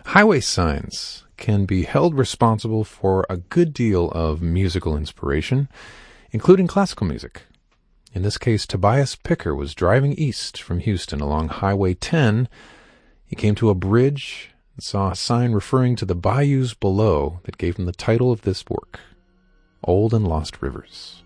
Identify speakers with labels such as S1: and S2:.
S1: Highway signs can be held responsible for a good deal of musical inspiration, including classical music. In this case, Tobias Picker was driving east from Houston along Highway 10. He came to a bridge and saw a sign referring to the bayous below that gave him the title of this work, Old and Lost Rivers.